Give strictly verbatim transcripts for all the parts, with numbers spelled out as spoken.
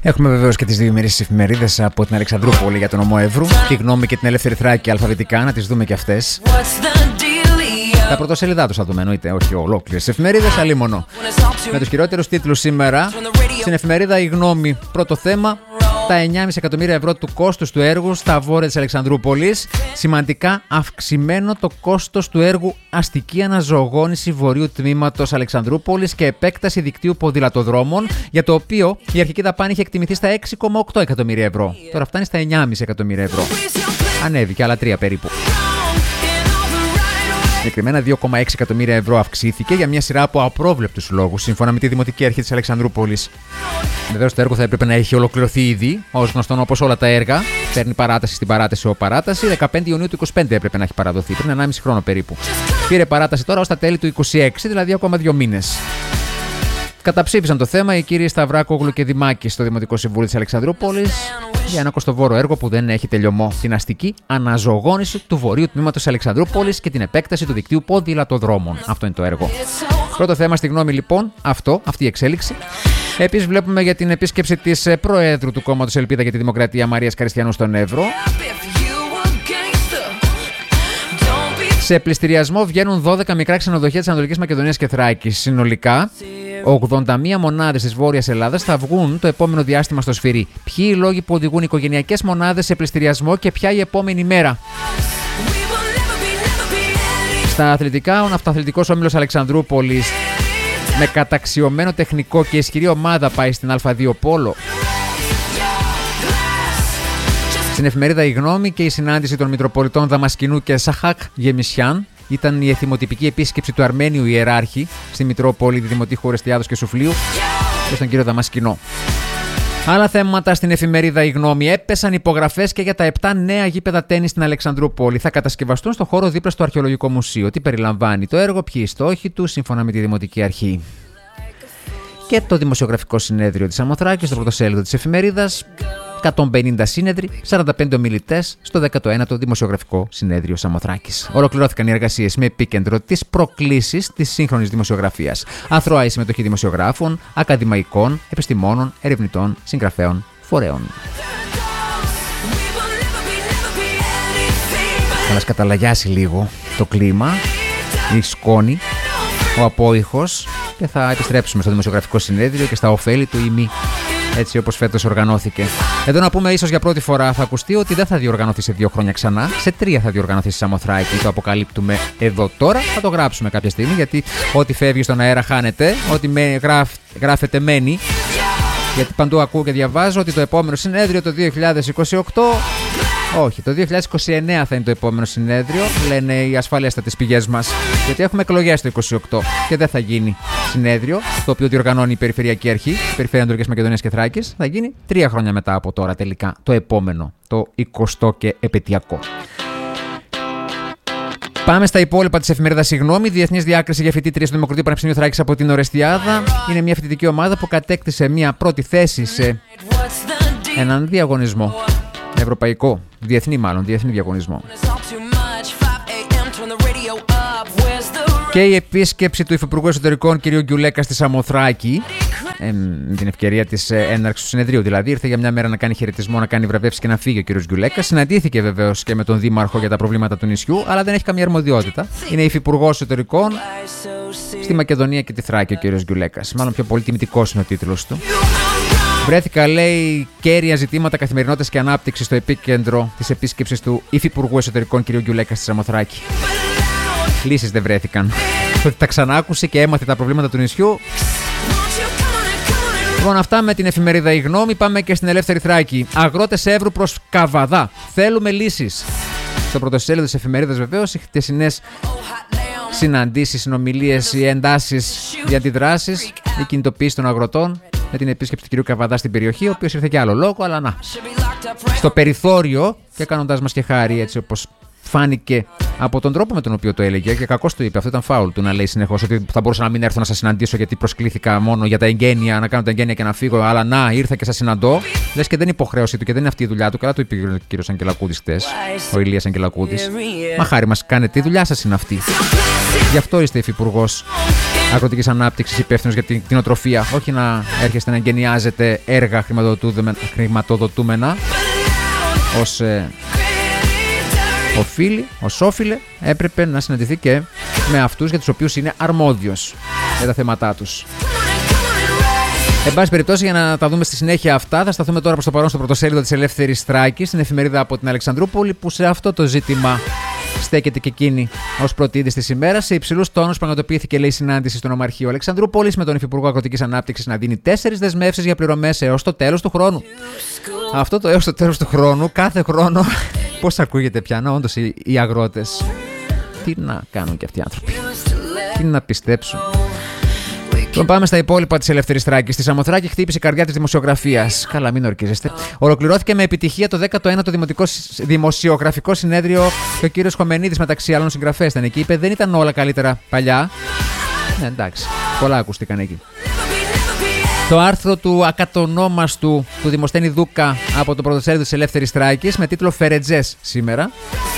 Έχουμε βεβαίως και τις δύο ημερήσεις εφημερίδες από την Αλεξανδρούπολη για τον νομό Εύρου. Τη Γνώμη και την Ελεύθερη Θράκη αλφαβητικά, να τις δούμε και αυτές. Τα πρωτοσέλιδά τους θα δούμε, εννοείται, όχι ολόκληρες εφημερίδες, αλίμονο. Με τους χειρότερους τίτλους σήμερα. Στην εφημερίδα Η Γνώμη, πρώτο θέμα. Τα εννιά κόμμα πέντε εκατομμύρια ευρώ του κόστους του έργου στα βόρεια της Αλεξανδρούπολης. Σημαντικά αυξημένο το κόστος του έργου αστική αναζωογόνηση βορείου τμήματος Αλεξανδρούπολης και επέκταση δικτύου ποδηλατοδρόμων, για το οποίο η αρχική δαπάνη είχε εκτιμηθεί στα έξι κόμμα οκτώ εκατομμύρια ευρώ. Τώρα φτάνει στα εννιά κόμμα πέντε εκατομμύρια ευρώ. Ανέβηκε άλλα τρία περίπου. Συγκεκριμένα δύο κόμμα έξι εκατομμύρια ευρώ αυξήθηκε για μια σειρά από απρόβλεπτους λόγους, σύμφωνα με τη Δημοτική Αρχή της Αλεξανδρούπολης. Βεβαίως το έργο θα έπρεπε να έχει ολοκληρωθεί ήδη, ως γνωστόν όπως όλα τα έργα. Παίρνει παράταση στην παράταση ο παράταση. δεκαπέντε Ιουνίου του είκοσι πέντε έπρεπε να έχει παραδοθεί, πριν ενάμιση χρόνο περίπου. Πήρε παράταση τώρα ως τα τέλη του είκοσι έξι, δηλαδή ακόμα δύο μήνες. Καταψήφισαν το θέμα οι κύριοι Σταυράκογλου και Δημάκη στο Δημοτικό Συμβούλιο της Αλεξανδρούπολης για ένα κοστοβόρο έργο που δεν έχει τελειωμό. Την αστική αναζωογόνηση του βορείου τμήματος Αλεξανδρούπολης και την επέκταση του δικτύου ποδηλατοδρόμων. Αυτό είναι το έργο. Πρώτο θέμα στη Γνώμη λοιπόν, αυτό, αυτή η εξέλιξη. Επίσης, βλέπουμε για την επίσκεψη της Προέδρου του κόμματος Ελπίδα για τη Δημοκρατία Μαρίας Καριστιανού στον Εύρο. Σε πληστηριασμό βγαίνουν δώδεκα μικρά ξενοδοχεία της Ανατολικής Μακεδονίας και Θράκης. Συνολικά, ογδόντα μία μονάδες της Βόρειας Ελλάδας θα βγουν το επόμενο διάστημα στο Σφυρί. Ποιοι οι λόγοι που οδηγούν οικογενειακές μονάδες σε πληστηριασμό και ποια η επόμενη μέρα. Στα αθλητικά, ο Ναυτοαθλητικός Όμιλος Αλεξανδρούπολης με καταξιωμένο τεχνικό και ισχυρή ομάδα πάει στην Α δύο Πόλο. Στην εφημερίδα Η Γνώμη και η συνάντηση των Μητροπολιτών Δαμασκηνού και Σαχάκ Γεμισιάν ήταν η εθιμοτυπική επίσκεψη του Αρμένιου Ιεράρχη στη Μητρόπολη Δημοτήχου Ορεστιάδος και Σουφλίου και στον κύριο Δαμασκηνό. Άλλα θέματα στην εφημερίδα Η Γνώμη. Έπεσαν υπογραφές και για τα επτά νέα γήπεδα τένις στην Αλεξανδρούπολη. Θα κατασκευαστούν στο χώρο δίπλα στο Αρχαιολογικό Μουσείο. Τι περιλαμβάνει το έργο, ποιοι οι στόχοι του, σύμφωνα με τη Δημοτική Αρχή. Και το Δημοσιογραφικό Συνέδριο της Σαμοθράκης, στο πρωτοσέλιδο της εφημερίδας. εκατόν πενήντα σύνεδροι, σαράντα πέντε ομιλητές στο δέκατο ένατο Δημοσιογραφικό Συνέδριο Σαμοθράκης. Ολοκληρώθηκαν οι εργασίες με επίκεντρο τις προκλήσεις της σύγχρονης δημοσιογραφίας. Αθρώα η συμμετοχή δημοσιογράφων, ακαδημαϊκών, επιστημόνων, ερευνητών, συγγραφέων, φορέων. Θα μας καταλαγιάσει λίγο το κλίμα, η σκόνη, ο απόϊχος και θα επιστρέψουμε στο Δημοσιογραφικό Συνέδριο και στα ωφέλη του ή μη. Έτσι όπως φέτος οργανώθηκε. Εδώ να πούμε, ίσως για πρώτη φορά θα ακουστεί ότι δεν θα διοργανωθεί σε δύο χρόνια ξανά. Σε τρία θα διοργανωθεί στη Σαμοθράκη. Το αποκαλύπτουμε εδώ τώρα. Θα το γράψουμε κάποια στιγμή, γιατί ό,τι φεύγει στον αέρα χάνεται. Ό,τι με γράφ, γράφεται μένει. Γιατί παντού ακούω και διαβάζω ότι το επόμενο συνέδριο το δύο χιλιάδες είκοσι οκτώ. Όχι, το δύο χιλιάδες είκοσι εννέα θα είναι το επόμενο συνέδριο, λένε οι ασφαλέστατες πηγές μας. Γιατί έχουμε εκλογές το είκοσι οκτώ και δεν θα γίνει συνέδριο, το οποίο διοργανώνει η Περιφερειακή Αρχή, η Περιφέρεια Ανατολικής Μακεδονίας και Θράκης. Θα γίνει τρία χρόνια μετά από τώρα τελικά, το επόμενο, το εικοστό και επαιτειακό. Πάμε στα υπόλοιπα της εφημερίδας Η Γνώμη. Διεθνής διάκριση για φοιτήτριες του Δημοκρατίου Πανεπιστημίου Θράκης από την Ορεστιάδα. Είναι μια φοιτητική ομάδα που κατέκτησε μια πρώτη θέση σε έναν διαγωνισμό. Ευρωπαϊκό, διεθνή μάλλον, διεθνή διαγωνισμό. Και η επίσκεψη του Υφυπουργού Εσωτερικών κ. Γκιουλέκα στη Σαμοθράκη, ε, με την ευκαιρία της ε, έναρξης του συνεδρίου δηλαδή, ήρθε για μια μέρα να κάνει χαιρετισμό, να κάνει βραβεύσεις και να φύγει ο κ. Γκιουλέκα. Συναντήθηκε βεβαίως και με τον Δήμαρχο για τα προβλήματα του νησιού, αλλά δεν έχει καμία αρμοδιότητα. Είναι Υφυπουργός Εσωτερικών στη Μακεδονία και τη Θράκη ο κ. Γκιουλέκα. Μάλλον πιο πολύ τιμητικός είναι ο τίτλος του. Βρέθηκα, λέει, κέρια ζητήματα καθημερινότητας και ανάπτυξης στο επίκεντρο της επίσκεψης του Υφυπουργού Εσωτερικών κ. Γκιουλέκα στη Σαμοθράκη. Λύσεις δεν βρέθηκαν. Ότι τα ξανάκουσε και έμαθε τα προβλήματα του νησιού. Λοιπόν, αυτά με την εφημερίδα Η Γνώμη. Πάμε και στην Ελεύθερη Θράκη. Αγρότες Εύρου προς Καβαδά. Θέλουμε λύσεις. Στο πρωτοσέλιδο της εφημερίδας, βεβαίως, οι χτεσινές συναντήσεις, συνομιλίες, οι εντάσεις, οι αντιδράσεις, η κινητοποίηση των αγροτών με την επίσκεψη του κ. Καβαδά στην περιοχή, ο οποίος ήρθε και άλλο λόγο, αλλά να. Στο περιθώριο και κάνοντας μας και χάρη, έτσι όπως φάνηκε από τον τρόπο με τον οποίο το έλεγε, και κακώς το είπε, αυτό ήταν φάουλ του να λέει συνεχώς ότι θα μπορούσα να μην έρθω να σας συναντήσω γιατί προσκλήθηκα μόνο για τα εγγένεια, να κάνω τα εγγένεια και να φύγω, αλλά να, ήρθα και σας συναντώ. Λες και δεν είναι υποχρέωση του και δεν είναι αυτή η δουλειά του. Καλά το είπε ο κύριος Αγγελακούδης χτες, ο Ηλίας Αγγελακούδης. Μα χάρη μας, κάνετε, η δουλειά σας είναι αυτή. Γι' αυτό είστε υφυπουργός. Αγροτικής Ανάπτυξης υπεύθυνος για την κτηνοτροφία. Όχι να έρχεστε να εγκαινιάζετε έργα χρηματοδοτούμενα ως ε, οφείλει, ως όφιλε, έπρεπε να συναντηθεί και με αυτούς για τους οποίους είναι αρμόδιος για τα θέματά τους. Εν πάση περιπτώσει, για να τα δούμε στη συνέχεια αυτά, θα σταθούμε τώρα προς το παρόν στο πρωτοσέλιδο της Ελεύθερης Θράκης, στην εφημερίδα από την Αλεξανδρούπολη, που σε αυτό το ζήτημα στέκεται και εκείνη ως πρώτη είδηση της ημέρας. Σε υψηλούς τόνους πραγματοποιήθηκε, λέει, συνάντηση στο Νομαρχείο Αλεξανδρούπολης με τον Υφυπουργό Αγροτικής Ανάπτυξης να δίνει τέσσερις δεσμεύσεις για πληρωμές έως το τέλος του χρόνου. Αυτό το έως το τέλος του χρόνου, κάθε χρόνο, πώς ακούγεται πια, να, όντως οι, οι αγρότες. Τι να κάνουν και αυτοί οι άνθρωποι, τι να πιστέψουν. Τον πάμε στα υπόλοιπα της Ελεύθερης Θράκης. Στη Σαμοθράκη χτύπησε η καρδιά της δημοσιογραφίας. Καλά, μην ορκίζεστε. Ολοκληρώθηκε με επιτυχία το δέκατο ένατο δημοσιογραφικό συνέδριο και ο κύριος Χομενίδης, μεταξύ άλλων συγγραφέας, ήταν εκεί. Είπε: δεν ήταν όλα καλύτερα παλιά. Ναι, εντάξει, πολλά ακούστηκαν εκεί. Το άρθρο του ακατονόμαστου του Δημοσθένη Δούκα από το πρωτοσέλιδο της Ελεύθερης Θράκης με τίτλο «Φερετζές» σήμερα.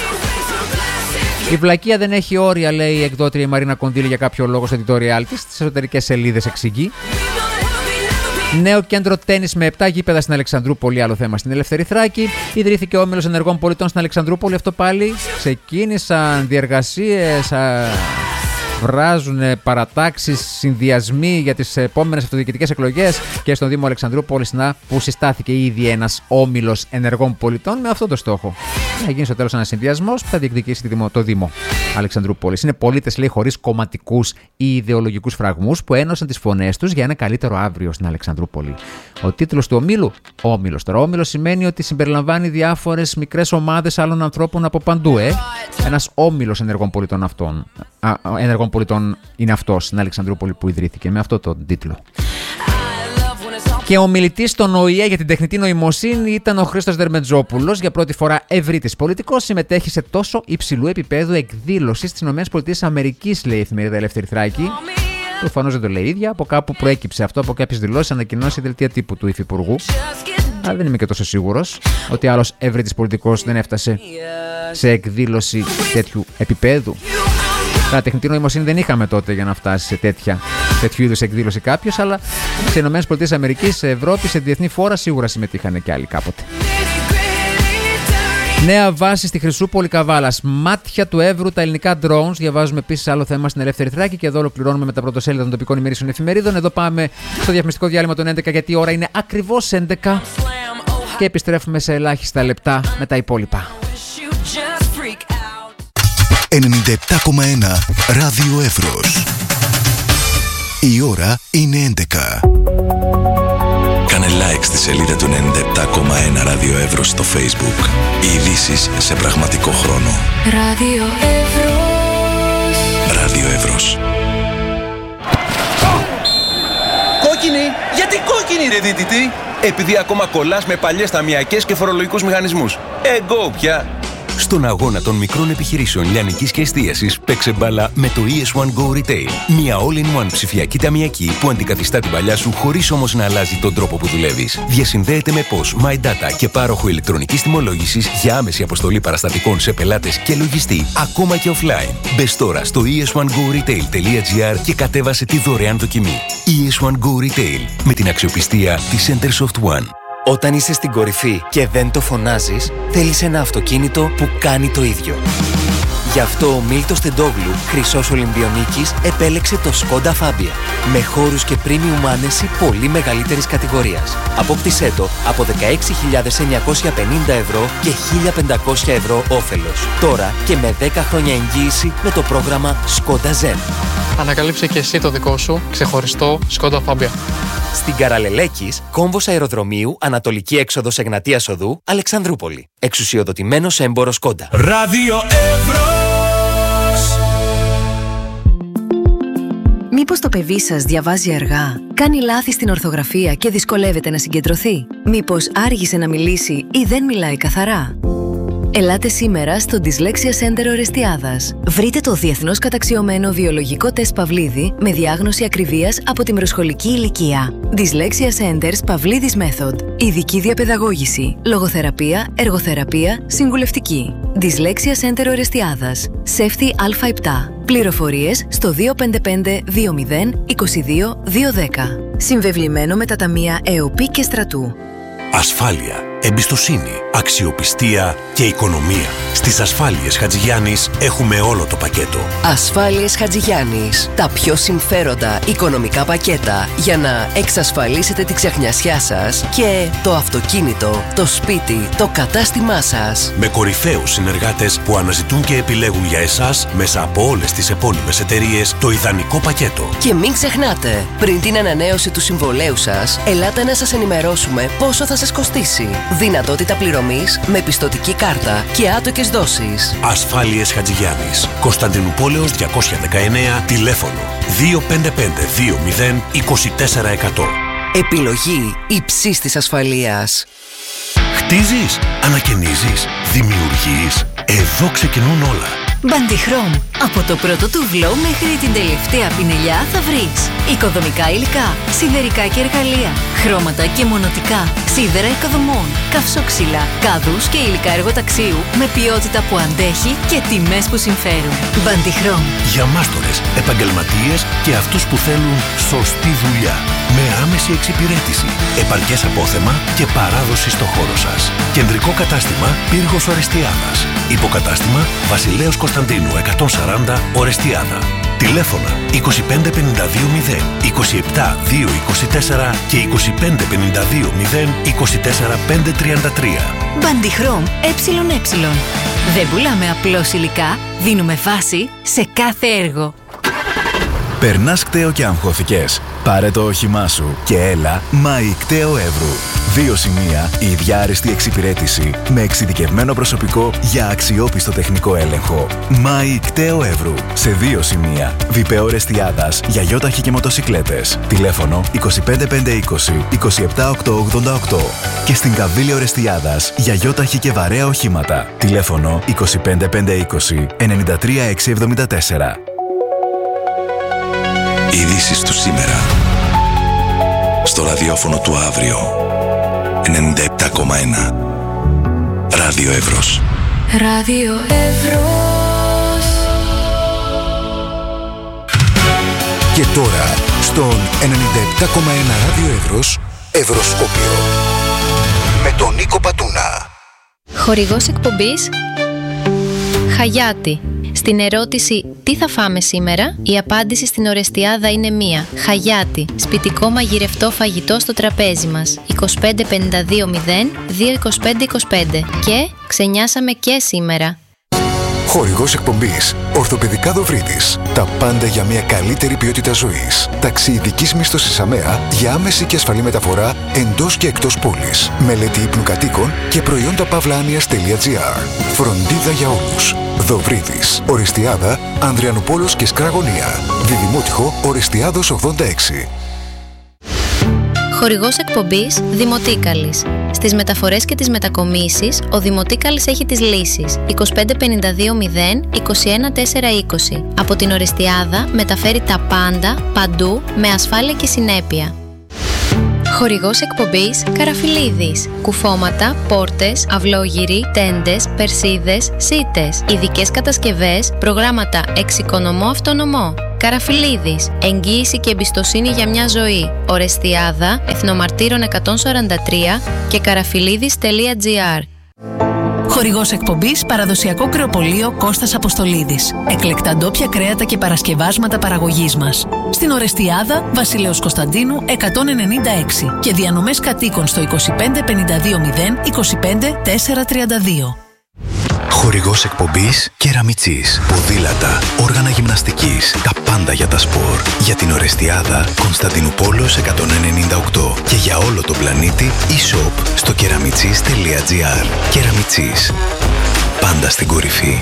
Η βλακεία δεν έχει όρια, λέει η εκδότρια η Μαρίνα Κονδύλη για κάποιο λόγο στο editorial της. Στις εσωτερικές σελίδες εξηγεί. Νέο κέντρο τένις με επτά γήπεδα στην Αλεξανδρούπολη, άλλο θέμα στην Ελεύθερη Θράκη. Ιδρύθηκε ο Όμιλος Ενεργών Πολιτών στην Αλεξανδρούπολη. Αυτό πάλι ξεκίνησαν διεργασίες, βράζουν παρατάξεις, συνδυασμοί για τις επόμενες αυτοδιοικητικές εκλογές και στον Δήμο Αλεξανδρούπολης, που συστάθηκε ήδη ένας Όμιλος Ενεργών Πολιτών με αυτό το στόχο. Να γίνει στο τέλος ένας συνδυασμός που θα διεκδικήσει το Δήμο Αλεξανδρούπολης. Είναι πολίτες, λέει, χωρίς κομματικούς ή ιδεολογικούς φραγμούς που ένωσαν τις φωνές τους για ένα καλύτερο αύριο στην Αλεξανδρούπολη. Ο τίτλος του ομίλου, Όμιλος. Τώρα, Όμιλος σημαίνει ότι συμπεριλαμβάνει διάφορες μικρές ομάδες άλλων ανθρώπων από παντού, ε. Ένας Όμιλος Ενεργών Πολιτών αυτών. Α, ενεργών πολιτών είναι αυτός στην Αλεξανδρούπολη που ιδρύθηκε με αυτό τον τίτλο. Και ο μιλητής στον Ο Η Ε για την τεχνητή νοημοσύνη ήταν ο Χρήστος Δερμετζόπουλος. Για πρώτη φορά ευρύτης πολιτικός συμμετέχει σε τόσο υψηλού επίπεδου εκδήλωση στις ΗΠΑ, λέει η εφημερίδα Ελεύθερη Θράκη. Προφανώς δεν το λέει η ίδια, από κάπου προέκυψε αυτό, από κάποιες δηλώσεις, ανακοινώσει, δελτία τύπου του Υφυπουργού. Αλλά δεν είμαι και τόσο σίγουρος ότι άλλος ευρύτης πολιτικός δεν έφτασε σε εκδήλωση τέτοιου επίπεδου. Τα τεχνητή νοημοσύνη δεν είχαμε τότε για να φτάσει σε τέτοια, τέτοιου είδους εκδήλωση κάποιος, αλλά σε ΗΠΑ, σε Ευρώπη, σε διεθνή φόρα σίγουρα συμμετείχαν και άλλοι κάποτε. Νέα βάση στη Χρυσούπολη Καβάλας. Μάτια του Εύρου τα ελληνικά drones. Διαβάζουμε επίσης άλλο θέμα στην Ελεύθερη Θράκη και εδώ ολοκληρώνουμε με τα πρωτοσέλιδα των τοπικών ημερήσεων εφημερίδων. Εδώ πάμε στο διαφημιστικό διάλειμμα των έντεκα, γιατί η ώρα είναι ακριβώς έντεκα και επιστρέφουμε σε ελάχιστα λεπτά με τα υπόλοιπα. ενενήντα επτά κόμμα ένα Ράδιο Εύρος. Η ώρα είναι έντεκα. Κάνε like στη σελίδα του ενενήντα επτά κόμμα ένα Ράδιο Εύρος στο Facebook. Οι ειδήσεις σε πραγματικό χρόνο. Ράδιο Εύρος. Ράδιο Εύρος. Κόκκινη! Γιατί κόκκινη, ρε δίτητη? Επειδή ακόμα κολλάς με παλιές ταμιακές και φορολογικούς μηχανισμούς. Εγκό πια! Στον αγώνα των μικρών επιχειρήσεων λιανικής και εστίασης, παίξε μπάλα με το ι ες one Go Retail. Μια all-in-one ψηφιακή ταμιακή που αντικαθιστά την παλιά σου χωρίς όμως να αλλάζει τον τρόπο που δουλεύεις. Διασυνδέεται με P O S, MyData και πάροχο ηλεκτρονικής τιμολόγησης για άμεση αποστολή παραστατικών σε πελάτες και λογιστή, ακόμα και offline. Μπες τώρα στο ι ες one go retail τελεία τζι άρ και κατέβασε τη δωρεάν δοκιμή. ι ες one Go Retail, με την αξιοπιστία της Centersoft One. Όταν είσαι στην κορυφή και δεν το φωνάζεις, θέλεις ένα αυτοκίνητο που κάνει το ίδιο. Γι' αυτό ο Μίλτος Τεντόγλου, χρυσός Ολυμπιονίκης, επέλεξε το Skoda Fabia. Με χώρους και premium άνεση πολύ μεγαλύτερης κατηγορίας. Απόκτησέ το από δεκαέξι χιλιάδες εννιακόσια πενήντα ευρώ και χίλια πεντακόσια ευρώ όφελος. Τώρα και με δέκα χρόνια εγγύηση με το πρόγραμμα Skoda Zen. Ανακαλύψε και εσύ το δικό σου ξεχωριστό Skoda Fabia. Στην Καραλελέκης, κόμβος αεροδρομίου, ανατολική έξοδος Εγνατίας Οδού, Αλεξανδρούπολη. Εξουσιοδοτημένος έμπορος Skoda. Ράδιο Εύρος. Μήπως το παιδί σας διαβάζει αργά, κάνει λάθη στην ορθογραφία και δυσκολεύεται να συγκεντρωθεί? Μήπως άργησε να μιλήσει ή δεν μιλάει καθαρά? Ελάτε σήμερα στο Dyslexia Center Ορεστιάδας. Βρείτε το διεθνώς καταξιωμένο βιολογικό τεστ Παυλίδη με διάγνωση ακριβίας από τη μεσοσχολική ηλικία. Dyslexia Centers Παυλίδης Method. Ειδική διαπαιδαγώγηση, λογοθεραπεία, εργοθεραπεία, συμβουλευτική. Dyslexia Center Ορεστιάδας. Σέφτη Α επτά. Πληροφορίες στο δύο πέντε πέντε δύο μηδέν είκοσι δύο δύο δέκα. Συμβεβλημένο με τα ταμεία ΕΟΠΗ και Στρατού. Ασφάλεια, εμπιστοσύνη, αξιοπιστία και οικονομία. Στις Ασφάλειες Χατζηγιάννης έχουμε όλο το πακέτο. Ασφάλειες Χατζηγιάννης. Τα πιο συμφέροντα οικονομικά πακέτα για να εξασφαλίσετε τη ξεχνιασιά σας και το αυτοκίνητο, το σπίτι, το κατάστημά σας. Με κορυφαίους συνεργάτες που αναζητούν και επιλέγουν για εσάς μέσα από όλες τις επώνυμες εταιρείες το ιδανικό πακέτο. Και μην ξεχνάτε, πριν την ανανέωση του συμβολέου σας, ελάτε να σας ενημερώσουμε πόσο θα σας κοστίσει. Δυνατότητα πληρωμής με πιστωτική κάρτα και άτοκες δόσεις. Ασφάλειες Χατζηγιάννης. Κωνσταντινούπολεως διακόσια δεκαεννέα, τηλέφωνο δύο πέντε πέντε δύο μηδέν είκοσι τέσσερα εκατό. Επιλογή υψής της ασφαλείας. Χτίζεις, ανακαινίζεις, δημιουργείς. Εδώ ξεκινούν όλα. Μπαντιχρόμ. Από το πρώτο τουβλό μέχρι την τελευταία πινελιά θα βρεις οικοδομικά υλικά, σιδερικά και εργαλεία, χρώματα και μονοτικά, σίδερα οικοδομών, καυσόξυλα, κάδους και υλικά εργοταξίου με ποιότητα που αντέχει και τιμές που συμφέρουν. Μπαντιχρόμ. Για μάστορες, επαγγελματίες και αυτούς που θέλουν σωστή δουλειά. Με άμεση εξυπηρέτηση, επαρκές απόθεμα και παράδοση στο χώρο σας. Κεντρικό κατάστημα Πύργος Ορεστιάδας. Υποκατάστημα Βασιλέως Κωνσταντίνου εκατόν σαράντα Ορεστιάδα. Τηλέφωνα είκοσι πέντε πενήντα δύο μηδέν είκοσι επτά δύο είκοσι τέσσερα και είκοσι πέντε πενήντα δύο μηδέν είκοσι τέσσερα πέντε τριάντα τρία. Μπαντιχρόμ ΕΕ. Δεν πουλάμε απλώς υλικά, δίνουμε βάση σε κάθε έργο. Περνάς κταίο και αγχώθηκες? Πάρε το όχημά σου και έλα Μάη Κταίο Εύρου. Δύο σημεία, η ίδια άριστη εξυπηρέτηση με εξειδικευμένο προσωπικό για αξιόπιστο τεχνικό έλεγχο. Μάη Κταίο Εύρου. Σε δύο σημεία, Βιπεό Ορεστιάδας για γιόταχη και μοτοσικλέτες. Τηλέφωνο είκοσι πέντε πεντακόσια είκοσι είκοσι επτά οκτακόσια ογδόντα οκτώ. Και στην Καβίλη Ορεστιάδας για γιόταχη και βαρέα οχήματα. Τηλέφωνο είκοσι πέντε πεντακόσια είκοσι ενενήντα τρία εξακόσια εβδομήντα τέσσερα. Ειδήσεις του σήμερα. Στο ραδιόφωνο του αύριο. ενενήντα επτά κόμμα ένα. Ράδιο Εύρος. Ράδιο Εύρος. Και τώρα, στον ενενήντα επτά κόμμα ένα Ράδιο Εύρος, Ευρωσκόπιο. Με τον Νίκο Πατούνα. Χορηγός εκπομπής Χαγιάτι. Στην ερώτηση «Τι θα φάμε σήμερα?» η απάντηση στην Ορεστιάδα είναι μία. Χαγιάτι. Σπιτικό μαγειρευτό φαγητό στο τραπέζι μας. είκοσι πέντε πενήντα δύο μηδέν δύο είκοσι πέντε είκοσι πέντε. Και ξενιάσαμε και σήμερα. Χορηγός εκπομπής Ορθοπαιδικά Δοβρίτης. Τα πάντα για μια καλύτερη ποιότητα ζωής. Ταξιειδικής μίσθωσης ΑΜΕΑ για άμεση και ασφαλή μεταφορά εντός και εκτός πόλης. Μελέτη ύπνου κατοίκων και προϊόντα παύλα-άνοιας τελεία τζι άρ. Φροντίδα για όλους. Δοβρίτης. Ορεστιάδα, Ανδριανουπόλος και Σκραγωνία. Διδημότυχο Ορεστιάδος ογδόντα έξι. Χορηγός εκπομπής Δημοτίκαλης. Στις μεταφορές και τις μετακομίσεις, ο Δημοτίκαλης έχει τις λύσεις. είκοσι πέντε πενήντα δύο μηδέν είκοσι ένα τέσσερα είκοσι. Από την Ορεστιάδα μεταφέρει τα πάντα, παντού, με ασφάλεια και συνέπεια. Χορηγός εκπομπής Καραφιλίδης. Κουφώματα, πόρτες, αυλόγυροι, τέντες, περσίδες, σίτες. Ειδικές κατασκευές, προγράμματα εξοικονομώ αυτονομώ. Καραφιλίδης. Εγγύηση και εμπιστοσύνη για μια ζωή. Ορεστιάδα, Εθνομαρτύρων εκατόν σαράντα τρία και καραφιλίδης τελεία τζι άρ. Χορηγός εκπομπής Παραδοσιακό Κρεοπωλείο Κώστας Αποστολίδης. Εκλεκτά ντόπια κρέατα και παρασκευάσματα παραγωγής μας. Στην Ορεστιάδα, Βασιλέως Κωνσταντίνου εκατόν ενενήντα έξι και διανομές κατοίκων στο είκοσι πέντε πενήντα δύο μηδέν είκοσι πέντε τέσσερα τριάντα δύο. Χορηγός εκπομπής Κεραμιτσής. Ποδήλατα, όργανα γυμναστικής, τα πάντα για τα σπορ. Για την Ορεστιάδα, Κωνσταντινουπόλεως εκατόν ενενήντα οκτώ. Και για όλο τον πλανήτη, e-shop στο κεραμιτσής τελεία τζι άρ. Κεραμιτσής. Πάντα στην κορυφή.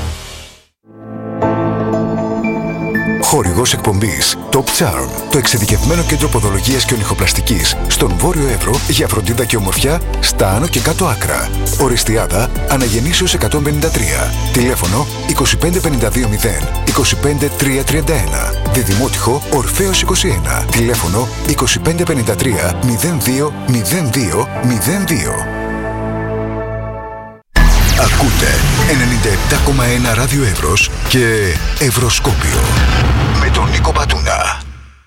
Χορηγός εκπομπής Top Charm, το εξειδικευμένο κέντρο ποδολογίας και ονυχοπλαστικής στον Βόρειο Εύρο για φροντίδα και ομορφιά στα άνω και κάτω άκρα. Ορεστιάδα, Αναγεννήσεως εκατόν πενήντα τρία. Τηλέφωνο είκοσι πέντε πενήντα δύο μηδέν είκοσι πέντε τρία τριάντα ένα. Διδημότυχο Ορφέως είκοσι ένα. Τηλέφωνο είκοσι πέντε πενήντα τρία μηδέν δύο μηδέν δύο μηδέν δύο. Ακούτε ενενήντα επτά κόμμα ένα Ράδιο Εύρος και Ευρωσκόπιο με τον Νίκο Πατούνα.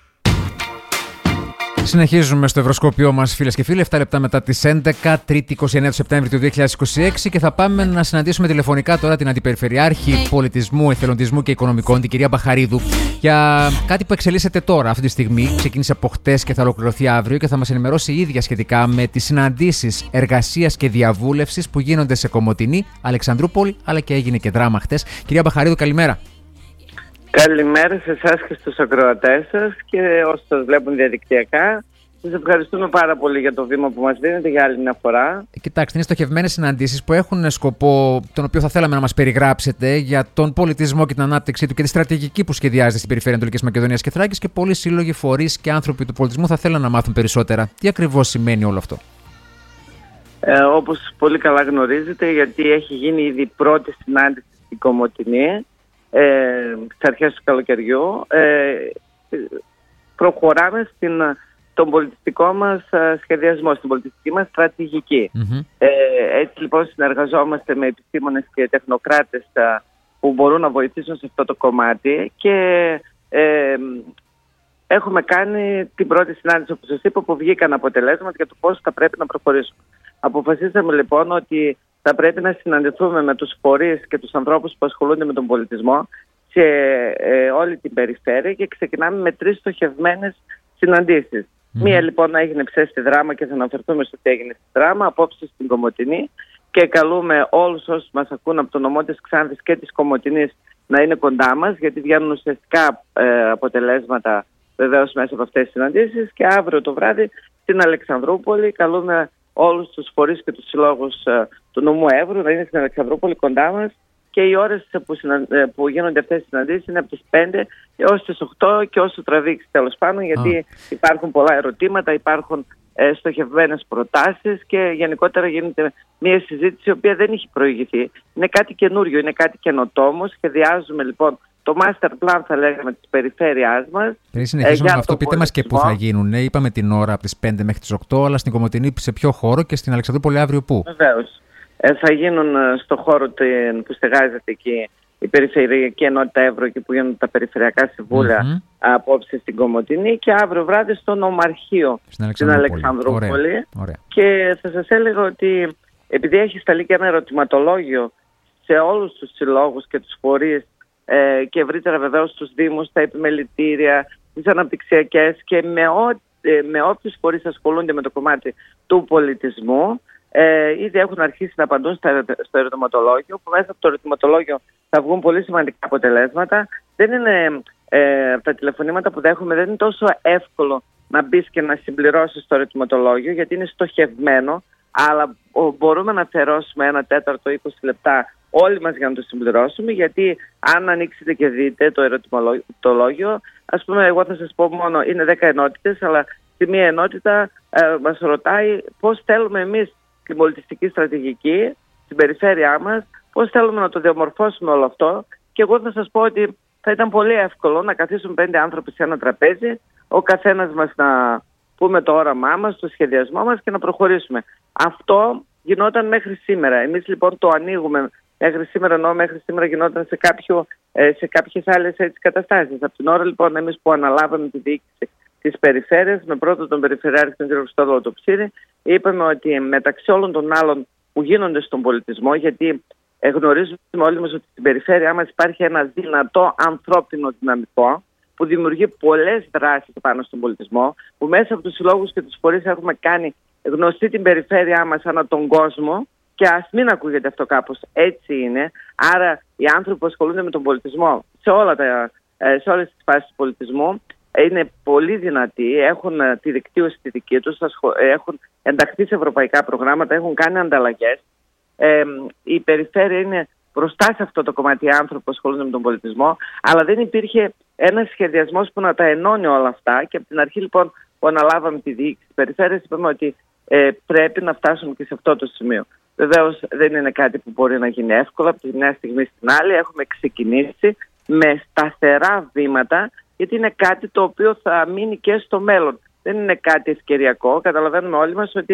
Συνεχίζουμε στο Ευρωσκόπιό μας, φίλες και φίλοι, επτά λεπτά μετά τις έντεκα, Τρίτη είκοσι εννέα του Σεπτέμβρη του δύο χιλιάδες είκοσι έξι, και θα πάμε να συναντήσουμε τηλεφωνικά τώρα την Αντιπεριφερειάρχη Πολιτισμού, Εθελοντισμού και Οικονομικών, την κυρία Μπαχαρίδου, για κάτι που εξελίσσεται τώρα αυτή τη στιγμή. Ξεκίνησε από χτες και θα ολοκληρωθεί αύριο, και θα μας ενημερώσει η ίδια σχετικά με τις συναντήσεις εργασίας και διαβούλευσης που γίνονται σε Κομοτηνή, Αλεξανδρούπολη, αλλά και έγινε και δράμα χτες. Κυρία Μπαχαρίδου, καλημέρα. Καλημέρα σε εσάς και στους ακροατές σας και όσοι σας βλέπουν διαδικτυακά. Σας ευχαριστούμε πάρα πολύ για το βήμα που μας δίνετε για άλλη μια φορά. Κοιτάξτε, είναι στοχευμένες συναντήσεις που έχουν σκοπό, τον οποίο θα θέλαμε να μας περιγράψετε, για τον πολιτισμό και την ανάπτυξή του και τη στρατηγική που σχεδιάζεται στην περιφέρεια Ανατολικής Μακεδονίας και Θράκης, και πολλοί σύλλογοι, φορείς και άνθρωποι του πολιτισμού θα θέλουν να μάθουν περισσότερα. Τι ακριβώς σημαίνει όλο αυτό? Ε, όπως πολύ καλά γνωρίζετε, γιατί έχει γίνει ήδη η πρώτη συνάντηση στην Κομοτηνή, Ε, στις αρχές του καλοκαιριού, ε, προχωράμε στην, τον πολιτιστικό μας σχεδιασμό, στην πολιτιστική μας στρατηγική. Mm-hmm. Ε, έτσι λοιπόν συνεργαζόμαστε με επιστήμονες και τεχνοκράτες α, που μπορούν να βοηθήσουν σε αυτό το κομμάτι, και ε, έχουμε κάνει την πρώτη συνάντηση, όπως σας είπα, που βγήκαν αποτελέσματα για το πώς θα πρέπει να προχωρήσουμε. Αποφασίσαμε λοιπόν ότι θα πρέπει να συναντηθούμε με τους φορείς και τους ανθρώπους που ασχολούνται με τον πολιτισμό σε ε, όλη την περιφέρεια, και ξεκινάμε με τρεις στοχευμένες συναντήσεις. Mm. Μία λοιπόν έγινε χθες στη Δράμα και θα αναφερθούμε στο τι έγινε στη Δράμα, απόψε στην Κομοτηνή, και καλούμε όλους όσους μας ακούν από το νομό της Ξάνθης και της Κομοτηνής να είναι κοντά μας, γιατί βγαίνουν ουσιαστικά ε, αποτελέσματα βεβαίως μέσα από αυτές τις συναντήσεις. Και αύριο το βράδυ στην Αλεξανδρούπολη καλούμε όλους τους φορείς και τους συλλόγους uh, του νομού Εύρου να είναι στην Αλεξανδρούπολη κοντά μας, και οι ώρες που, συνα... που γίνονται αυτές οι συναντήσεις είναι από τις πέντε έως τις οκτώ, και όσο τραβήξει τέλος πάντων, γιατί oh. υπάρχουν πολλά ερωτήματα, υπάρχουν ε, στοχευμένες προτάσεις, και γενικότερα γίνεται μια συζήτηση η οποία δεν έχει προηγηθεί. Είναι κάτι καινούριο, είναι κάτι καινοτόμο. Σχεδιάζουμε λοιπόν το master plan, θα λέγαμε, της περιφέρειάς μας. Πριν συνεχίσουμε με αυτό, πείτε μας και πού θα γίνουν. Ναι, είπαμε την ώρα από τις πέντε μέχρι τις οκτώ, αλλά στην Κομοτηνή σε ποιο χώρο, και στην Αλεξανδρούπολη αύριο πού? Βεβαίως. Ε, θα γίνουν στο χώρο που στεγάζεται εκεί η Περιφερειακή Ενότητα Εύρω, εκεί που γίνονται τα περιφερειακά συμβούλια, mm-hmm. απόψε στην Κομοτηνή, και αύριο βράδυ στο Νομαρχείο στην Αλεξανδρούπολη. Στην Αλεξανδρούπολη. Ωραία, ωραία. Και θα σας έλεγα ότι επειδή έχει σταλεί και ένα ερωτηματολόγιο σε όλους τους συλλόγους και τους φορείς, Ε, και ευρύτερα βεβαίως στους δήμους, τα επιμελητήρια, τις αναπτυξιακές, και με, ό, ε, με όποιους φορείς ασχολούνται με το κομμάτι του πολιτισμού, ε, ήδη έχουν αρχίσει να απαντούν στα, στο ερωτηματολόγιο, που μέσα από το ερωτηματολόγιο θα βγουν πολύ σημαντικά αποτελέσματα. Δεν είναι, ε, τα τηλεφωνήματα που δέχομαι δεν είναι τόσο εύκολο να μπεις και να συμπληρώσεις το ερωτηματολόγιο, γιατί είναι στοχευμένο, αλλά μπορούμε να αφιερώσουμε ένα τέταρτο, είκοσι λεπτά όλοι μας για να το συμπληρώσουμε, γιατί αν ανοίξετε και δείτε το ερωτηματολόγιο, ας πούμε, εγώ θα σας πω μόνο, είναι δέκα ενότητες, αλλά στη μία ενότητα ε, μας ρωτάει πώς θέλουμε εμείς την πολιτιστική στρατηγική στην περιφέρειά μας, πώς θέλουμε να το διαμορφώσουμε όλο αυτό, και εγώ θα σας πω ότι θα ήταν πολύ εύκολο να καθίσουν πέντε άνθρωποι σε ένα τραπέζι, ο καθένας μας να πούμε το όραμά μας, το σχεδιασμό μας, και να προχωρήσουμε. Αυτό γινόταν μέχρι σήμερα. Εμείς λοιπόν το ανοίγουμε μέχρι σήμερα, ενώ μέχρι σήμερα γινόταν σε, κάποιο, σε κάποιες άλλες έτσι καταστάσεις. Από την ώρα λοιπόν εμείς που αναλάβαμε τη διοίκηση της περιφέρειας, με πρώτο τον Περιφερειάρχη τον κ. Χριστόδουλο το Ψήρη, είπαμε ότι μεταξύ όλων των άλλων που γίνονται στον πολιτισμό, γιατί γνωρίζουμε όλοι μας ότι στην περιφέρειά μας υπάρχει ένα δυνατό ανθρώπινο δυναμικό, που δημιουργεί πολλές δράσεις πάνω στον πολιτισμό, που μέσα από τους συλλόγους και τους φορείς έχουμε κάνει γνωστή την περιφέρειά μας ανά τον κόσμο, και ας μην ακούγεται αυτό κάπως, έτσι είναι. Άρα οι άνθρωποι που ασχολούνται με τον πολιτισμό σε, όλα τα, σε όλες τις φάσεις του πολιτισμού είναι πολύ δυνατοί, έχουν τη δικτύωση τη δική τους, έχουν ενταχθεί σε ευρωπαϊκά προγράμματα, έχουν κάνει ανταλλαγές. Ε, η περιφέρεια είναι μπροστά σε αυτό το κομμάτι, οι άνθρωποι που ασχολούνται με τον πολιτισμό, αλλά δεν υπήρχε ένας σχεδιασμός που να τα ενώνει όλα αυτά, και από την αρχή λοιπόν που αναλάβαμε τη διοίκηση της περιφέρειας είπαμε ότι ε, πρέπει να φτάσουμε και σε αυτό το σημείο. Βεβαίως δεν είναι κάτι που μπορεί να γίνει εύκολα από τη μια στιγμή στην άλλη. Έχουμε ξεκινήσει με σταθερά βήματα, γιατί είναι κάτι το οποίο θα μείνει και στο μέλλον. Δεν είναι κάτι ευκαιριακό. Καταλαβαίνουμε όλοι μας ότι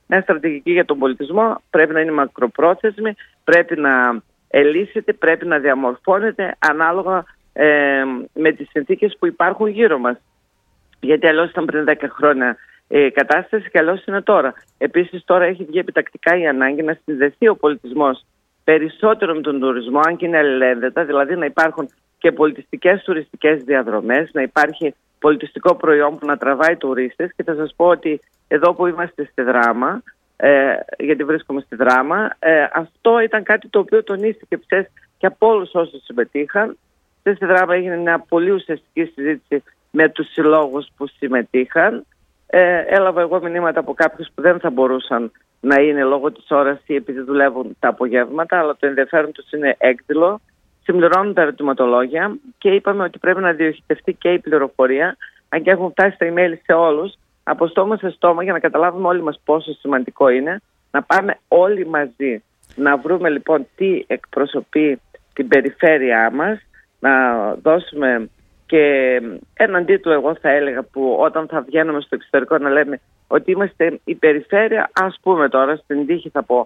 μια στρατηγική για τον πολιτισμό πρέπει να είναι μακροπρόθεσμη, πρέπει να ελύσσεται, πρέπει να διαμορφώνεται ανάλογα ε, με τις συνθήκες που υπάρχουν γύρω μας. Γιατί αλλιώς ήταν πριν δέκα χρόνια η κατάσταση και αλλιώς είναι τώρα. Επίσης τώρα έχει βγει επιτακτικά η ανάγκη να συνδεθεί ο πολιτισμός περισσότερο με τον τουρισμό, αν και είναι αλληλένδετα, δηλαδή να υπάρχουν και πολιτιστικές τουριστικές διαδρομές, να υπάρχει πολιτιστικό προϊόν που να τραβάει τουρίστες. Και θα σας πω ότι εδώ που είμαστε στη Δράμα, ε, γιατί βρίσκομαι στη Δράμα, ε, αυτό ήταν κάτι το οποίο τονίστηκε ψες και από όλους όσους συμμετείχαν. Στη Δράμα έγινε μια πολύ ουσιαστική συζήτηση με τους συλλόγους που συμμετείχαν. Ε, έλαβα εγώ μηνύματα από κάποιους που δεν θα μπορούσαν να είναι λόγω της ώρας ή επειδή δουλεύουν τα απογεύματα, αλλά το ενδιαφέρον τους είναι έκδηλο. Συμπληρώνουν τα ερωτηματολόγια και είπαμε ότι πρέπει να διοχετευτεί και η πληροφορία, αν και έχουν φτάσει τα email σε όλους, από στόμα σε στόμα, για να καταλάβουμε όλοι μας πόσο σημαντικό είναι να πάμε όλοι μαζί. Να βρούμε λοιπόν τι εκπροσωπεί την περιφέρειά μας, να δώσουμε και έναν τίτλο, εγώ θα έλεγα, που όταν θα βγαίνουμε στο εξωτερικό να λέμε ότι είμαστε η περιφέρεια, ας πούμε τώρα, στην τύχη θα πω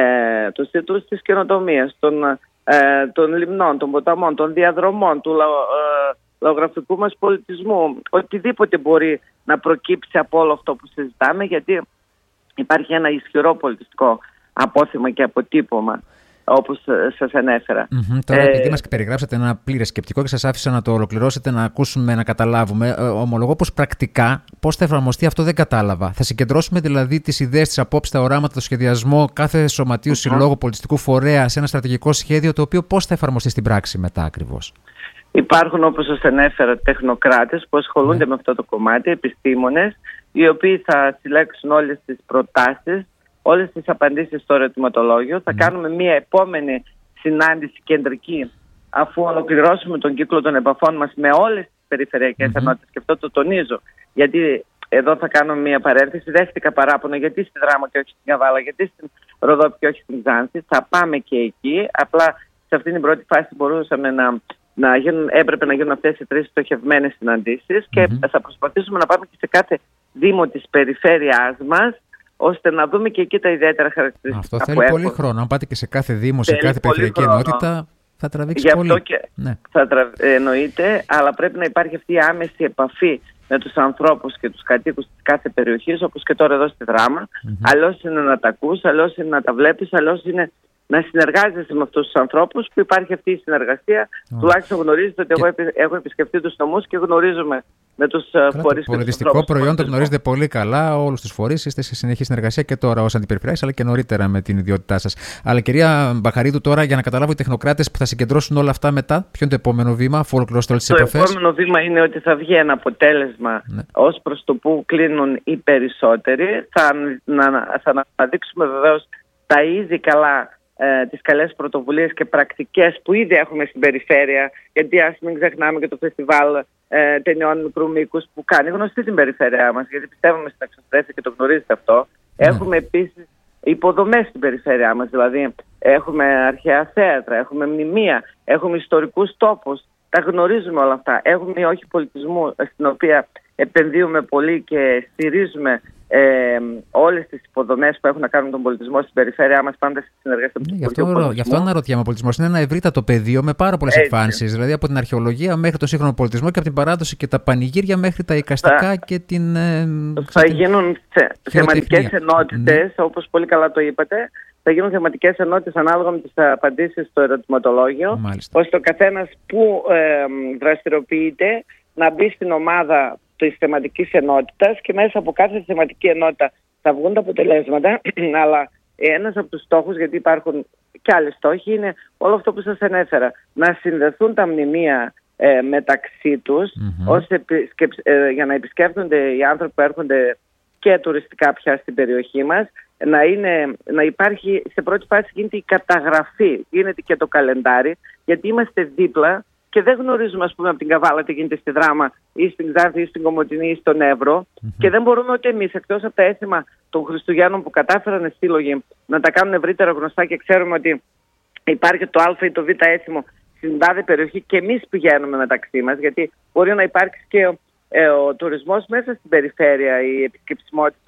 ε, τους τίτλους της καινοτομίας, των, ε, των λιμνών, των ποταμών, των διαδρομών, του λαο, ε, λαογραφικού μας πολιτισμού, οτιδήποτε μπορεί να προκύψει από όλο αυτό που συζητάμε, γιατί υπάρχει ένα ισχυρό πολιτιστικό απόθεμα και αποτύπωμα, όπως σας ανέφερα. Mm-hmm. Τώρα, ε... επειδή μας περιγράψατε ένα πλήρες σκεπτικό και σας άφησα να το ολοκληρώσετε, να ακούσουμε, να καταλάβουμε, ε, ομολογώ πως πρακτικά πώς θα εφαρμοστεί αυτό δεν κατάλαβα. Θα συγκεντρώσουμε δηλαδή τις ιδέες, τις απόψεις, τα οράματα, το σχεδιασμό κάθε σωματείου, mm-hmm. συλλόγου, πολιτιστικού φορέα σε ένα στρατηγικό σχέδιο, το οποίο πώς θα εφαρμοστεί στην πράξη μετά ακριβώς? Υπάρχουν, όπως σας ανέφερα, τεχνοκράτες που ασχολούνται mm-hmm. με αυτό το κομμάτι, επιστήμονες, οι οποίοι θα συλλέξουν όλες τις προτάσεις, όλες τις απαντήσεις στο ερωτηματολόγιο. Θα κάνουμε μια επόμενη συνάντηση κεντρική, αφού ολοκληρώσουμε τον κύκλο των επαφών μας με όλες τις περιφερειακές mm-hmm. ενότητες. Και αυτό το τονίζω, γιατί εδώ θα κάνω μια παρένθεση. Δέχτηκα παράπονα γιατί στη Δράμα και όχι στην Καβάλα, γιατί στην Ροδόπη και όχι στην Ξάνθη. Θα πάμε και εκεί. Απλά σε αυτήν την πρώτη φάση μπορούσαμε να, να γίνουν, έπρεπε να γίνουν αυτές οι τρεις στοχευμένες συναντήσεις mm-hmm. και θα προσπαθήσουμε να πάμε και σε κάθε δήμο της περιφέρειάς μας, ώστε να δούμε και εκεί τα ιδιαίτερα χαρακτηριστικά. Αυτό θέλει πολύ έχουν. χρόνο. Αν πάτε και σε κάθε δήμο, σε κάθε περιφερειακή ενότητα, θα τραβήξει Γι' πολύ. Αυτό και ναι. θα τρα... εννοείται, αλλά πρέπει να υπάρχει αυτή η άμεση επαφή με τους ανθρώπους και τους κατοίκους της κάθε περιοχής, όπως και τώρα εδώ στη Δράμα. Mm-hmm. Αλλιώς είναι να τα ακούς, αλλιώς είναι να τα βλέπεις, αλλιώς είναι να συνεργάζεσαι με αυτούς τους ανθρώπους, που υπάρχει αυτή η συνεργασία. Oh. Τουλάχιστον γνωρίζετε ότι και... εγώ έχω επισκεφτεί τους νομούς και γνωρίζουμε με τους φορείς. Το πολιτιστικό προϊόν το γνωρίζετε πολύ καλά, όλους τους φορείς. Είστε σε συνεχή συνεργασία και τώρα ως αντιπεριφερειάρχης, αλλά και νωρίτερα με την ιδιότητά σας. Αλλά κυρία Μπαχαρίδου, τώρα για να καταλάβω, οι τεχνοκράτες που θα συγκεντρώσουν όλα αυτά μετά, ποιο είναι το επόμενο βήμα, αφού ολοκληρώσετε όλες τις επαφές? Το επόμενο βήμα είναι ότι θα βγει ένα αποτέλεσμα ναι. ως προς το που κλείνουν οι περισσότεροι. Θα, να, θα αναδείξουμε βεβαίως τα ήδη καλά. Ε, τις καλές πρωτοβουλίες και πρακτικές που ήδη έχουμε στην περιφέρεια, γιατί ας μην ξεχνάμε και το φεστιβάλ ε, ταινιών μικρού μήκους που κάνει γνωστή την περιφέρειά μας, γιατί πιστεύουμε στην εξωστρέφεια και το γνωρίζετε αυτό. Mm. Έχουμε επίσης υποδομές στην περιφέρειά μας, δηλαδή έχουμε αρχαία θέατρα, έχουμε μνημεία, έχουμε ιστορικούς τόπους, τα γνωρίζουμε όλα αυτά. Έχουμε η όχη πολιτισμού, στην οποία επενδύουμε πολύ και στηρίζουμε ε, όλες τις υποδομές που έχουν να κάνουν τον πολιτισμό στην περιφέρειά μας, πάντα στη συνεργασία με τον πολιτισμό. Γι' αυτό αναρωτιέμαι, ο πολιτισμός είναι ένα ευρύτατο πεδίο με πάρα πολλές εκφάνσεις. Δηλαδή από την αρχαιολογία μέχρι το σύγχρονο πολιτισμό και από την παράδοση και τα πανηγύρια μέχρι τα εικαστικά θα, και την. Ε, θα την... γίνουν θε, θεματικές ενότητες, ναι. όπως πολύ καλά το είπατε. Θα γίνουν θεματικές ενότητες ανάλογα με τις απαντήσεις στο ερωτηματολόγιο, Μάλιστα. ώστε ο καθένας που ε, δραστηριοποιείται να μπει στην ομάδα της θεματικής ενότητας και μέσα από κάθε θεματική ενότητα θα βγουν τα αποτελέσματα, αλλά ένας από τους στόχους, γιατί υπάρχουν και άλλοι στόχοι, είναι όλο αυτό που σας ανέφερα, να συνδεθούν τα μνημεία ε, μεταξύ τους, mm-hmm. ώστε ε, για να επισκέπτονται οι άνθρωποι που έρχονται και τουριστικά πια στην περιοχή μας, να, είναι, να υπάρχει, σε πρώτη φάση γίνεται η καταγραφή, γίνεται και το καλεντάρι, γιατί είμαστε δίπλα και δεν γνωρίζουμε, ας πούμε, από την Καβάλα τι γίνεται στη Δράμα ή στην Ξάνθη ή στην Κομοτηνή ή στον Εύρο. Mm-hmm. Και δεν μπορούμε ούτε εμείς, εκτός από τα έθιμα των Χριστουγέννων που κατάφεραν οι σύλλογοι να τα κάνουν ευρύτερα γνωστά και ξέρουμε ότι υπάρχει το Α ή το Β έθιμο στην τάδε περιοχή και εμείς πηγαίνουμε μεταξύ μας, γιατί μπορεί να υπάρξει και ο, ε, ο τουρισμός μέσα στην περιφέρεια, η επισκεψιμότητα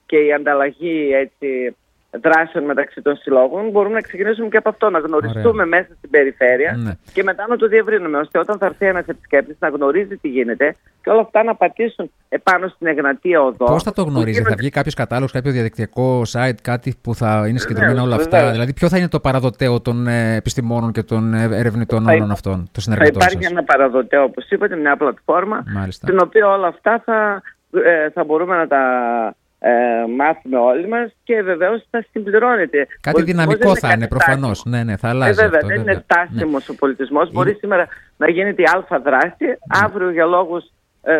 και η ανταλλαγή έτσι, δράσεων μεταξύ των συλλόγων, μπορούμε να ξεκινήσουμε και από αυτό, να γνωριστούμε Ωραία. μέσα στην περιφέρεια ναι. και μετά να το διευρύνουμε, ώστε όταν θα έρθει ένας επισκέπτης να γνωρίζει τι γίνεται και όλα αυτά να πατήσουν επάνω στην Εγνατία οδό. Πώς θα το γνωρίζει, γίνεται... θα βγει κάποιος κατάλογος, κάποιο διαδικτυακό site, κάτι που θα είναι συγκεντρωμένα όλα αυτά? Βεβαίως. Δηλαδή, ποιο θα είναι το παραδοτέο των ε, επιστημόνων και των ε, ερευνητών θα, όλων αυτών, των συνεργατών σας? Θα υπάρχει ένα παραδοτέο, όπως είπατε, μια πλατφόρμα, Μάλιστα. στην οποία όλα αυτά θα, ε, θα μπορούμε να τα. Ε, μάθουμε όλοι μας και βεβαίως θα συμπληρώνεται. Κάτι δυναμικό θα είναι προφανώς. Ναι, ναι, θα αλλάζει. Ε, βέβαια, αυτό, δεν βέβαια. είναι στάσιμος ναι. ο πολιτισμός. Μπορεί είναι... σήμερα να γίνεται η αλφα δράση, ναι. αύριο για λόγους ε,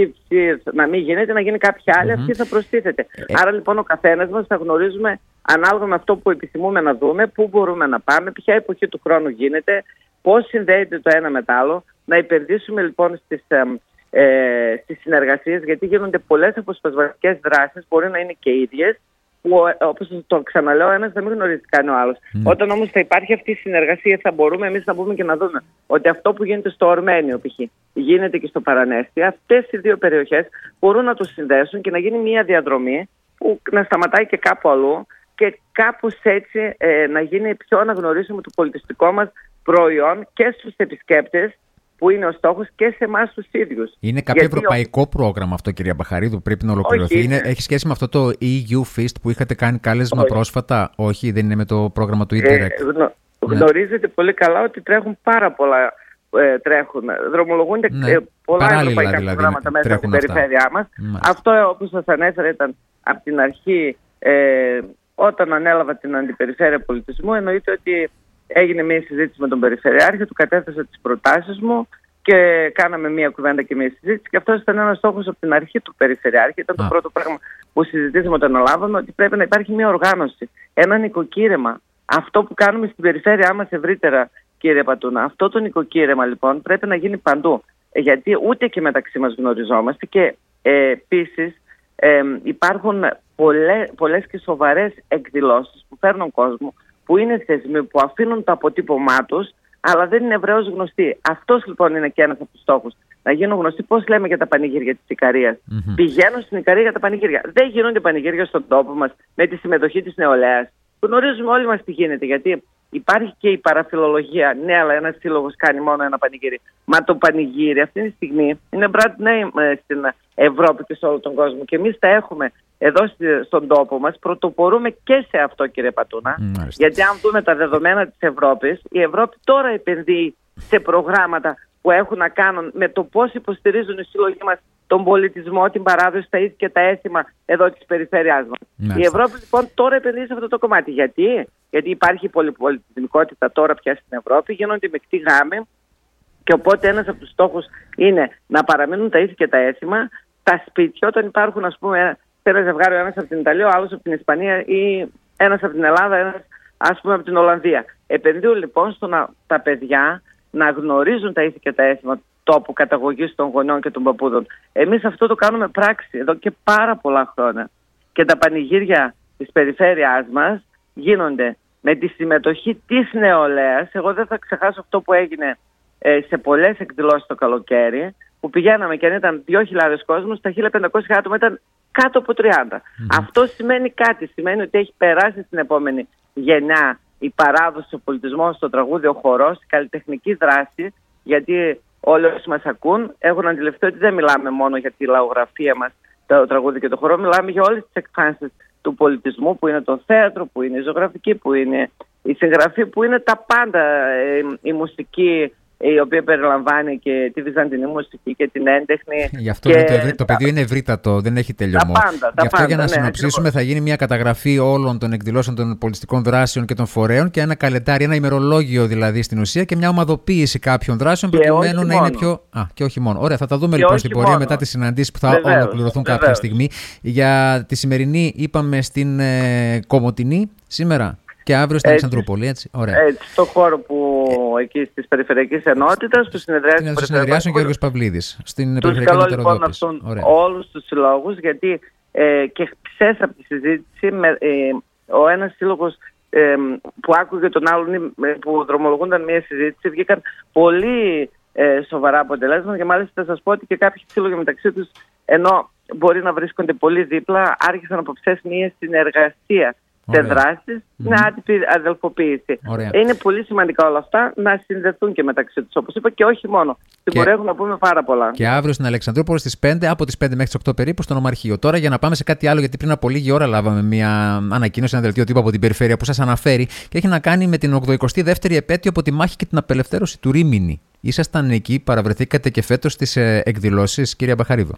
να μην γίνεται, να γίνει κάποια άλλη, mm-hmm. αυτή θα προστίθεται. Ε... Άρα λοιπόν ο καθένας μας θα γνωρίζουμε ανάλογα με αυτό που επιθυμούμε να δούμε, πού μπορούμε να πάμε, ποια εποχή του χρόνου γίνεται, πώς συνδέεται το ένα με το άλλο. Να επενδύσουμε λοιπόν στις ε, Ε, στις συνεργασίες, γιατί γίνονται πολλές αποσπασματικές δράσεις, μπορεί να είναι και ίδιες, που όπως το ξαναλέω, ένας θα μην γνωρίζει καν ο άλλος. Mm. Όταν όμως θα υπάρχει αυτή η συνεργασία, θα μπορούμε εμείς να μπούμε και να δούμε ότι αυτό που γίνεται στο Ορμένιο π.χ. γίνεται και στο Παρανέστη. Αυτές οι δύο περιοχές μπορούν να το συνδέσουν και να γίνει μια διαδρομή που να σταματάει και κάπου αλλού και κάπως έτσι ε, να γίνει πιο αναγνωρίσιμο το πολιτιστικό μας προϊόν και στους επισκέπτες, που είναι ο στόχος, και σε εμάς τους ίδιους. Είναι κάποιο Γιατί ευρωπαϊκό ο... πρόγραμμα αυτό, κυρία Μπαχαρίδου, που πρέπει να ολοκληρωθεί? Όχι, είναι, έχει σχέση με αυτό το ι γιου Fest που είχατε κάνει κάλεσμα Όχι. πρόσφατα? Όχι, δεν είναι με το πρόγραμμα του e-Direct. Ε, γνω... ναι. Γνωρίζετε πολύ καλά ότι τρέχουν πάρα πολλά. Ε, τρέχουν, δρομολογούνται ναι. ε, πολλά Παράλληλα, ευρωπαϊκά δηλαδή, προγράμματα μέσα στην περιφέρειά μας. Μάλιστα. Αυτό, όπως σας ανέφερα, ήταν από την αρχή, ε, όταν ανέλαβα την Αντιπεριφέρεια Πολιτισμού, εννοείται ότι έγινε μια συζήτηση με τον Περιφερειάρχη, του κατέθεσα τις προτάσεις μου και κάναμε μια κουβέντα και μια συζήτηση. Και αυτό ήταν ένας στόχος από την αρχή του Περιφερειάρχη. Ήταν Α. το πρώτο πράγμα που συζητήσαμε όταν αναλάβαμε, ότι πρέπει να υπάρχει μια οργάνωση, ένα νοικοκύρεμα. Αυτό που κάνουμε στην περιφέρειά μας ευρύτερα, κύριε Πατούνα, αυτό το νοικοκύρεμα λοιπόν πρέπει να γίνει παντού. Γιατί ούτε και μεταξύ μας γνωριζόμαστε και ε, επίσης ε, υπάρχουν πολλές, πολλές και σοβαρές εκδηλώσεις που φέρνουν κόσμο, που είναι θεσμοί που αφήνουν το αποτύπωμά τους, αλλά δεν είναι ευρέως γνωστοί. Αυτός λοιπόν είναι και ένας από τους στόχους. Να γίνουν γνωστοί, πώς λέμε για τα πανηγύρια της Ικαρίας. Mm-hmm. Πηγαίνουν στην Ικαρία για τα πανηγύρια. Δεν γίνονται πανηγύρια στον τόπο μας με τη συμμετοχή της νεολαίας. Γνωρίζουμε όλοι μας τι γίνεται, γιατί υπάρχει και η παραφιλολογία. Ναι, αλλά ένας σύλλογος κάνει μόνο ένα πανηγύρι. Μα το πανηγύρι αυτή τη στιγμή είναι brand name στην Ευρώπη και σε όλο τον κόσμο. Και εμείς τα έχουμε εδώ στον τόπο μας, πρωτοπορούμε και σε αυτό, κύριε Πατούνα. Mm, γιατί αν δούμε τα δεδομένα της Ευρώπης, η Ευρώπη τώρα επενδύει σε προγράμματα που έχουν να κάνουν με το πώς υποστηρίζουν οι σύλλογοι μας τον πολιτισμό, την παράδοση, τα ήθη και τα έθιμα εδώ της περιφέρειάς μας. Mm, η Ευρώπη λοιπόν τώρα επενδύει σε αυτό το κομμάτι. Γιατί, Γιατί υπάρχει πολυπολιτισμικότητα τώρα πια στην Ευρώπη, γίνονται οι μεικτοί γάμοι και οπότε ένας από τους στόχους είναι να παραμείνουν τα ήθη και τα έθιμα στα σπίτια όταν υπάρχουν, ας πούμε, ένα ζευγάρι, ένας από την Ιταλία, ο άλλος από την Ισπανία ή ένας από την Ελλάδα, ένας ας πούμε από την Ολλανδία. Επενδύουν λοιπόν στο να τα παιδιά να γνωρίζουν τα ήθη και τα έθιμα τόπου καταγωγής των γονιών και των παππούδων. Εμείς αυτό το κάνουμε πράξη εδώ και πάρα πολλά χρόνια. Και τα πανηγύρια της περιφέρειάς μας γίνονται με τη συμμετοχή της νεολαίας. Εγώ δεν θα ξεχάσω αυτό που έγινε ε, σε πολλές εκδηλώσεις το καλοκαίρι, που πηγαίναμε και αν ήταν δύο χιλιάδες κόσμος, τα χίλια πεντακόσια άτομα ήταν κάτω από τριάντα. Mm. Αυτό σημαίνει κάτι. Σημαίνει ότι έχει περάσει στην επόμενη γενιά η παράδοση, ο πολιτισμός, το τραγούδι, ο χορός, η καλλιτεχνική δράση, γιατί όλοι όσοι μας ακούν έχουν αντιληφθεί ότι δεν μιλάμε μόνο για τη λαογραφία μας, το τραγούδι και το χορό, μιλάμε για όλες τις εκφάνσεις του πολιτισμού, που είναι το θέατρο, που είναι η ζωγραφική, που είναι η συγγραφή, που είναι τα πάντα, η μουσική, η οποία περιλαμβάνει και τη βυζαντινή μουσική και την έντεχνη. Γι' αυτό και... το, ευρύ, το πεδίο είναι ευρύτατο, δεν έχει τελειωμό. Τα πάντα, τα Γι' αυτό πάντα, για να ναι, συνοψίσουμε ακριβώς. Θα γίνει μια καταγραφή όλων των εκδηλώσεων των πολιτιστικών δράσεων και των φορέων και ένα καλεντάρι, ένα ημερολόγιο δηλαδή στην ουσία και μια ομαδοποίηση κάποιων δράσεων προκειμένου να είναι πιο. Α, και όχι μόνο. Ωραία, θα τα δούμε και λοιπόν στην πορεία μόνο. Μετά τις συναντήσεις που θα βεβαίως, ολοκληρωθούν βεβαίως. Κάποια στιγμή. Για τη σημερινή είπαμε στην ε, Κομοτηνή σήμερα. Και αύριο στην Αλεξανδρούπολη, έτσι. Ωραία. Έτσι, στο χώρο που εκεί στις περιφερειακές ενότητες, που συνεδριάζει ο Συνεδριάσει ο Γιώργος Παυλίδης. Στην τους καλώ λοιπόν αυτούν όλους τους συλλόγους, γιατί ε, και χθες από τη συζήτηση με, ε, ο ένας σύλλογος ε, που άκουγε τον άλλον, ε, που δρομολογούνταν μια συζήτηση, βγήκαν πολύ ε, σοβαρά αποτελέσματα και μάλιστα θα σας πω ότι και κάποιοι σύλλογοι μεταξύ τους, ενώ μπορεί να βρίσκονται πολύ δίπλα. Άρχισαν από χθες μια συνεργασία σε δράσεις, mm. με άτυπη αδελφοποίηση. Ωραία. Είναι πολύ σημαντικά όλα αυτά να συνδεθούν και μεταξύ τους, όπως είπα, και όχι μόνο. Στην πορεία έχουμε να πούμε πάρα πολλά. Και αύριο στην Αλεξανδρούπολη στις πέντε, από τις πέντε μέχρι τις οκτώ περίπου, στο Νομαρχείο. Τώρα για να πάμε σε κάτι άλλο, γιατί πριν από λίγη ώρα λάβαμε μια ανακοίνωση, ένα δελτίο τύπου από την Περιφέρεια που σας αναφέρει και έχει να κάνει με την ογδοηκοστή δεύτερη επέτειο από τη μάχη και την απελευθέρωση του Ρήμινη. Ήσασταν εκεί, παραβρεθήκατε και φέτος στις εκδηλώσεις, κυρία Μπαχαρίδου?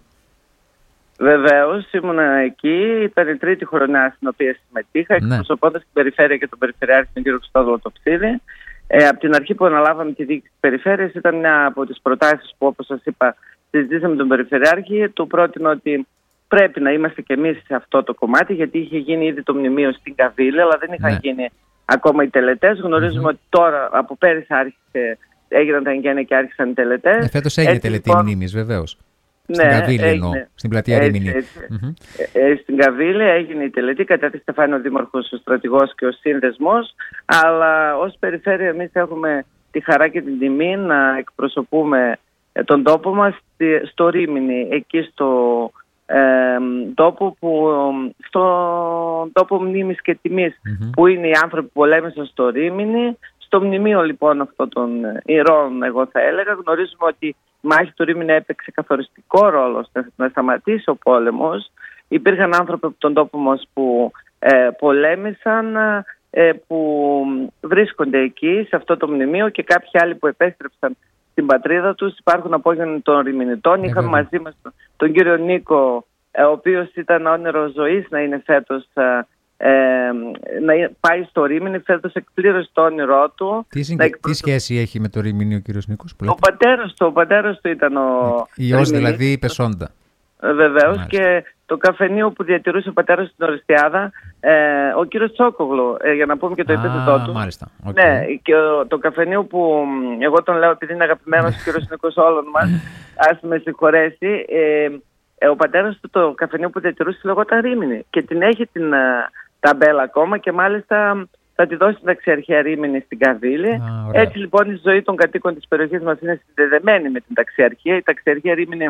Βεβαίως, ήμουνα εκεί. Ήταν η τρίτη χρονιά στην οποία συμμετείχα, ναι. εκπροσωπώντας την Περιφέρεια και τον Περιφερειάρχη, τον κύριο Χρυστόδουλο Τοψίδη. Ε, από την αρχή που αναλάβαμε τη διοίκηση της Περιφέρειας, ήταν μια από τις προτάσεις που, όπως σας είπα, συζητήσαμε με τον Περιφερειάρχη. Του πρότεινε ότι πρέπει να είμαστε κι εμείς σε αυτό το κομμάτι, γιατί είχε γίνει ήδη το μνημείο στην Καβίλη, αλλά δεν είχαν ναι. γίνει ακόμα οι τελετές. Γνωρίζουμε mm-hmm. ότι τώρα, από πέρυσι, άρχισε, έγιναν τα εγγένεια και άρχισαν οι τελετές. Ε, φέτος έγινε τελετή λοιπόν, μνήμης, βεβαίως. Στην ναι, Καβίλη εννοώ, στην πλατεία Ρήμινη. Mm-hmm. Ε, στην Καβίλη έγινε η τελετή, κατέθεσε Στεφάνη ο Δήμαρχος, ο στρατηγός και ο σύνδεσμος, αλλά ως Περιφέρεια εμείς έχουμε τη χαρά και την τιμή να εκπροσωπούμε τον τόπο μας στο Ρήμινη, εκεί στο ε, τόπο, που, στο τόπο μνήμης και τιμής, mm-hmm. που είναι οι άνθρωποι που πολέμησαν στο Ρήμινη. Στο μνημείο λοιπόν αυτών των ηρώων, εγώ θα έλεγα, γνωρίζουμε ότι η μάχη του Ρήμινη έπαιξε καθοριστικό ρόλο ώστε να σταματήσει ο πόλεμος. Υπήρχαν άνθρωποι από τον τόπο μας που ε, πολέμησαν, ε, που βρίσκονται εκεί σε αυτό το μνημείο, και κάποιοι άλλοι που επέστρεψαν στην πατρίδα τους. Υπάρχουν απόγονοι των Ρημινιτών. Είχαμε μαζί μας τον, τον κύριο Νίκο, ε, ο οποίος ήταν όνειρο ζωής να είναι φέτος, ε, να πάει στο Ρήμινη. Φέτος εκπλήρωσε το όνειρό του. Τι, συγκε... εκπροσω... τι σχέση έχει με το Ρήμινη ο κύριος Νίκος? Ο πατέρας του, ο πατέρας του ήταν ο Υιός, δηλαδή πεσόντα. Βεβαίως, και το καφενείο που διατηρούσε ο πατέρας στην Οριστιάδα, ε, ο κύριος Τσόκογλου, ε, για να πούμε και το επίθετό του. Μάλιστα. Okay. Ναι, και ο, το καφενείο που εγώ τον λέω επειδή είναι αγαπημένος ο κύριος Νίκος όλων μας, ας με συγχωρέσει, ε, ε, ο πατέρας του το καφενείο που διατηρούσε λεγόταν Ρήμινη και την έχει την uh, ταμπέλα ακόμα, και μάλιστα θα τη δώσει την ταξιαρχία Ρήμινη στην Καβίλη. Ah, έτσι λοιπόν η ζωή των κατοίκων της περιοχής μας είναι συνδεδεμένη με την ταξιαρχία. Η ταξιαρχία Ρήμινη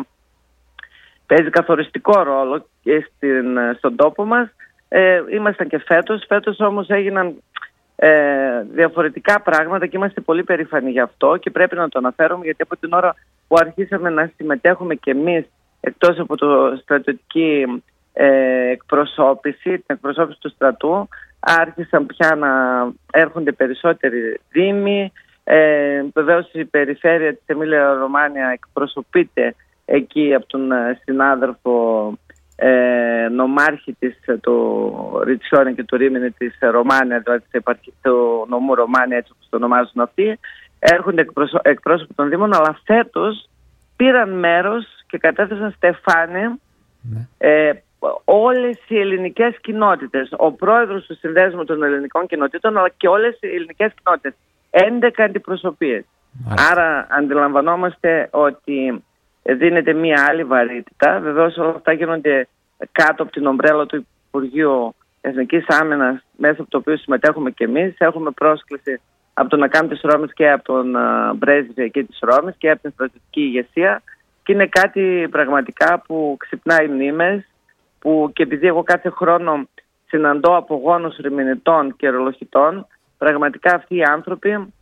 παίζει καθοριστικό ρόλο και στην, στον τόπο μας. Ε, ήμασταν και φέτος. Φέτος όμως έγιναν ε, διαφορετικά πράγματα και είμαστε πολύ περήφανοι γι' αυτό και πρέπει να το αναφέρουμε, γιατί από την ώρα που αρχίσαμε να συμμετέχουμε κι εμείς, εκτός από το στρατιωτική ε, εκπροσώπηση, την εκπροσώπηση του στρατού, άρχισαν πια να έρχονται περισσότεροι δήμοι. Ε, βεβαίως η περιφέρεια της Εμίλια Ρωμάνια εκπροσωπείται εκεί από τον συνάδελφο ε, νομάρχη της του Ριτσιόνι και του Ρήμινη της Ρωμάνια, δηλαδή του νομού Ρωμάνια, έτσι όπως το ονομάζουν αυτοί. Έρχονται εκπροσώ, εκπρόσωποι των Δήμων, αλλά φέτος πήραν μέρος και κατέθεσαν στεφάνι ναι. ε, όλες οι ελληνικές κοινότητες. Ο πρόεδρος του Συνδέσμου των Ελληνικών Κοινοτήτων, αλλά και όλες οι ελληνικές κοινότητες. έντεκα αντιπροσωπείες. Άρα αντιλαμβανόμαστε ότι δίνεται μία άλλη βαρύτητα. Βεβαίως όλα αυτά γίνονται κάτω από την ομπρέλα του Υπουργείου Εθνικής Άμυνας, μέσα από το οποίο συμμετέχουμε και εμείς. Έχουμε πρόσκληση από τον ΑΚΑΜ της Ρώμης και από τον uh, πρέσβη εκεί της Ρώμης και από την στρατιωτική ηγεσία, και είναι κάτι πραγματικά που ξυπνάει μνήμες, που και επειδή εγώ κάθε χρόνο συναντώ απογόνους ρημινιτών και ρολογιτών, πραγματικά αυτοί οι άνθρωποι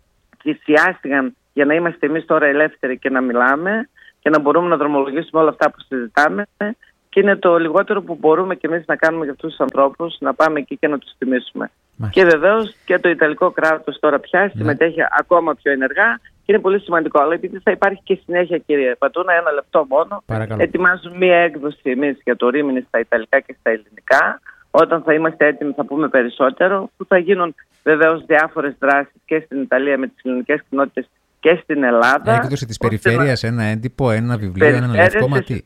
θυσιάστηκαν για να είμαστε εμείς τώρα ελεύθεροι και να μιλάμε και να μπορούμε να δρομολογήσουμε όλα αυτά που συζητάμε, και είναι το λιγότερο που μπορούμε και εμείς να κάνουμε για αυτούς τους ανθρώπους, να πάμε εκεί και να τους τιμήσουμε. Μάλιστα. Και βεβαίως και το Ιταλικό κράτος τώρα πια συμμετέχει ναι. ακόμα πιο ενεργά και είναι πολύ σημαντικό. Αλλά επειδή θα υπάρχει και συνέχεια, κύριε Πατούνα, ένα λεπτό μόνο, παρακαλώ. Ετοιμάζουμε μία έκδοση εμείς για το Ρήμινη στα Ιταλικά και στα Ελληνικά. Όταν θα είμαστε έτοιμοι θα πούμε περισσότερο, που θα γίνουν βεβαίως διάφορες δράσεις και στην Ιταλία με τις ελληνικές κοινότητες και στην Ελλάδα. Έκδοση της περιφέρειας, ένα έντυπο, ένα βιβλίο, ένα λευκό ματί.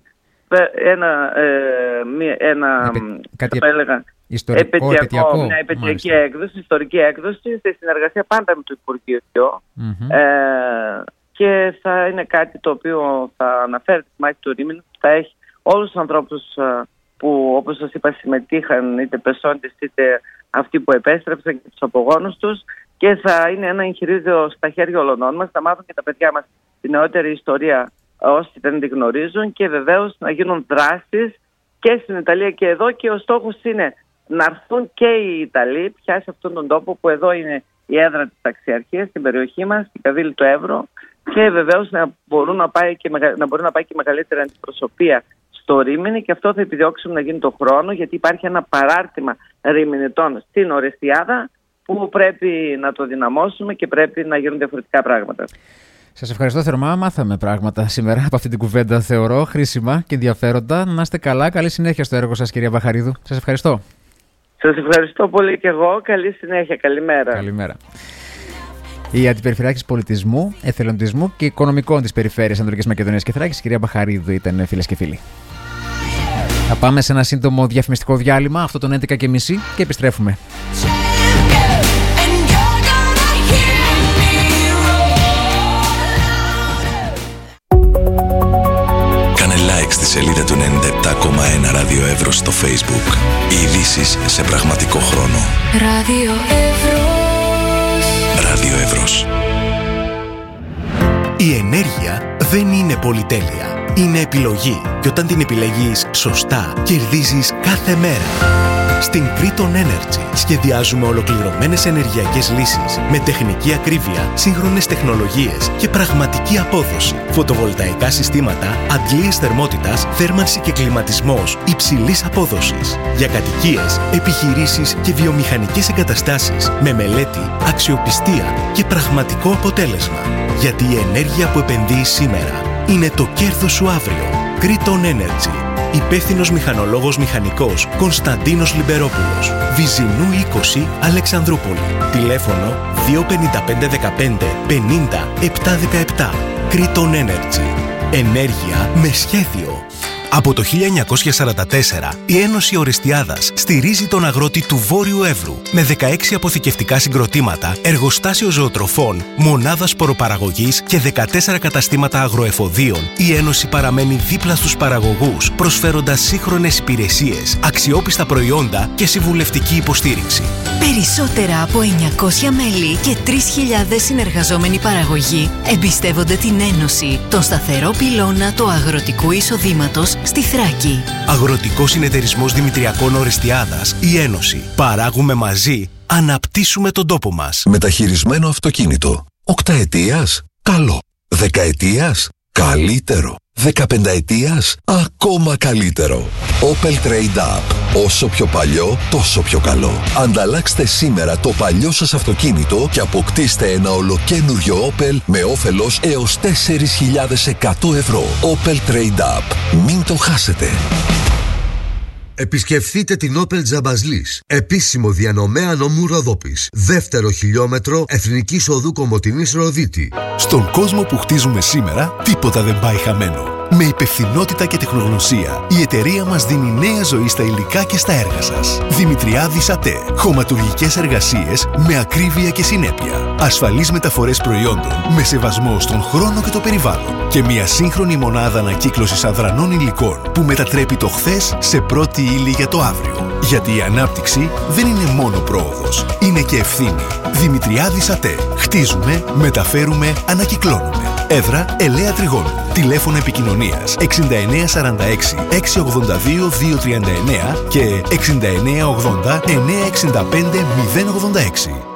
Ένα, ε, μία, ένα Επαι, κάτι θα έλεγα, ιστορικό, επαιτειακό, επαιτειακό, μια επαιτειακή έκδοση, ιστορική έκδοση, σε συνεργασία πάντα με το Υπουργείο. Mm-hmm. Ε, και θα είναι κάτι το οποίο θα αναφέρει τη μάχη του Ρήμινου, θα έχει όλους τους ανθρώπους που, όπως σας είπα, συμμετείχαν, είτε πεσόντες είτε αυτοί που επέστρεψαν και τους απογόνους τους, και θα είναι ένα εγχειρίδιο στα χέρια όλων μας. Θα μάθουν και τα παιδιά μας τη νεότερη ιστορία όσοι δεν τη γνωρίζουν, και βεβαίως να γίνουν δράσεις και στην Ιταλία και εδώ, και ο στόχος είναι να έρθουν και οι Ιταλοί πια σε αυτόν τον τόπο που εδώ είναι η έδρα της ταξιαρχίας στην περιοχή μας, στην Καβίλη του Εύρου, και βεβαίως να, μπορούν να, πάει και, να μπορεί να πάει και μεγαλύτερη αντιπροσωπεία στο Ρήμινι, και αυτό θα επιδιώξουμε να γίνει το χρόνο, γιατί υπάρχει ένα παράρτημα ρημινιτών στην Ορεστιάδα που πρέπει να το δυναμώσουμε και πρέπει να γίνουν διαφορετικά πράγματα. Σας ευχαριστώ θερμά. Μάθαμε πράγματα σήμερα από αυτή την κουβέντα, θεωρώ χρήσιμα και ενδιαφέροντα. Να είστε καλά. Καλή συνέχεια στο έργο σας, κυρία Μπαχαρίδου. Σας ευχαριστώ. Σας ευχαριστώ πολύ και εγώ. Καλή συνέχεια. Καλημέρα. Καλημέρα. Η Αντιπεριφερειάρχης Πολιτισμού, Εθελοντισμού και Οικονομικών της Περιφέρειας Ανατολικής Μακεδονίας και Θράκης, κυρία Μπαχαρίδου, ήταν, φίλες και φίλοι. Θα πάμε σε ένα σύντομο διαφημιστικό διάλειμμα, αυτό τον έντεκα και μισή, και επιστρέφουμε. Κάνε like στη σελίδα του ενενήντα επτά κόμμα ένα Ράδιο Εύρος στο Facebook. Οι ειδήσεις σε πραγματικό χρόνο. Ράδιο Εύρος. Ράδιο Εύρος. Η ενέργεια δεν είναι πολυτέλεια. Είναι επιλογή. Και όταν την επιλέγεις σωστά, κερδίζεις κάθε μέρα. Στην Kriton Energy σχεδιάζουμε ολοκληρωμένες ενεργειακές λύσεις με τεχνική ακρίβεια, σύγχρονες τεχνολογίες και πραγματική απόδοση. Φωτοβολταϊκά συστήματα, αντλίες θερμότητας, θέρμανση και κλιματισμός υψηλής απόδοσης. Για κατοικίες, επιχειρήσεις και βιομηχανικές εγκαταστάσεις με μελέτη, αξιοπιστία και πραγματικό αποτέλεσμα. Γιατί η ενέργεια που επενδύεις σήμερα είναι το κέρδος σου αύριο. Kriton Energy. Υπεύθυνος μηχανολόγος μηχανικός Κωνσταντίνος Λιμπερόπουλος. Βυζινού είκοσι, Αλεξανδρούπολη. Τηλέφωνο δύο πέντε πέντε δεκαπέντε πενήντα επτακόσια δεκαεπτά. Kriton Energy. Ενέργεια με σχέδιο. Από το χίλια εννιακόσια σαράντα τέσσερα, η Ένωση Ορεστιάδας στηρίζει τον αγρότη του Βόρειου Εύρου με δεκαέξι αποθηκευτικά συγκροτήματα, εργοστάσιο ζωοτροφών, μονάδα σποροπαραγωγής και δεκατέσσερα καταστήματα αγροεφοδίων. Η Ένωση παραμένει δίπλα στους παραγωγούς, προσφέροντας σύγχρονες υπηρεσίες, αξιόπιστα προϊόντα και συμβουλευτική υποστήριξη. Περισσότερα από εννιακόσια μέλη και τρεις χιλιάδες συνεργαζόμενοι παραγωγοί εμπιστεύονται την Ένωση, τον σταθερό πυλώνα του αγροτικού εισοδήματος στη Θράκη. Αγροτικός Συνεταιρισμός Δημητριακών Ορεστιάδας, η Ένωση. Παράγουμε μαζί, αναπτύσσουμε τον τόπο μας. Μεταχειρισμένο αυτοκίνητο. Οκταετίας, καλό. Δεκαετίας, καλύτερο. Δεκαπενταετίας, ακόμα καλύτερο. Opel Trade Up. Όσο πιο παλιό, τόσο πιο καλό. Ανταλλάξτε σήμερα το παλιό σας αυτοκίνητο και αποκτήστε ένα ολοκένουργιο Opel με όφελος έως τέσσερις χιλιάδες εκατό ευρώ. Opel Trade Up. Μην το χάσετε. Επισκεφθείτε την Opel Τζαμπαζλής, επίσημο διανομέα νομού Ροδόπης. Δεύτερο χιλιόμετρο Εθνικής Οδού Κομοτηνής Ροδίτη. Στον κόσμο που χτίζουμε σήμερα, τίποτα δεν πάει χαμένο. Με υπευθυνότητα και τεχνογνωσία, η εταιρεία μας δίνει νέα ζωή στα υλικά και στα έργα σας. Δημητριάδης ΑΤΕ. Χωματουργικές εργασίες με ακρίβεια και συνέπεια. Ασφαλείς μεταφορές προϊόντων με σεβασμό στον χρόνο και το περιβάλλον. Και μια σύγχρονη μονάδα ανακύκλωσης αδρανών υλικών που μετατρέπει το χθες σε πρώτη ύλη για το αύριο. Γιατί η ανάπτυξη δεν είναι μόνο πρόοδος, είναι και ευθύνη. Δημητριάδης ΑΤΕ. Χτίζουμε, μεταφέρουμε, ανακυκλώνουμε. Έδρα Ελέα Τριγώνου. Τηλέφωνο επικοινωνίας εξήντα εννέα σαράντα έξι εξακόσια ογδόντα δύο διακόσια τριάντα εννέα και εξήντα εννέα ογδόντα εννιακόσια εξήντα πέντε μηδέν ογδόντα έξι.